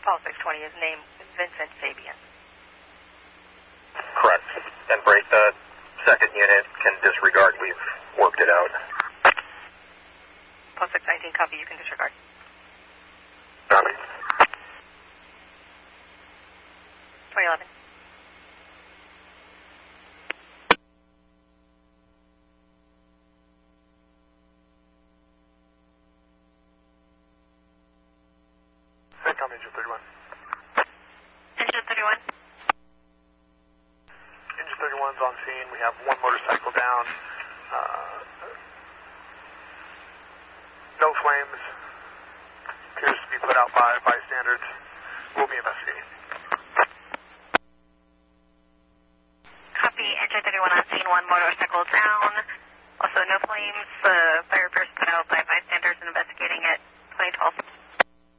Paul 620 is named Vincent Fabian. Correct. And break the second unit can disregard. We've worked it out. Paul 619, copy. You can disregard. Copy. 2011. Copy, Engine 31. Engine 31. Engine 31's on scene. We have one motorcycle down. No flames. Appears to be put out by bystanders. We'll be investigating. Copy, Engine 31 on scene, one motorcycle down.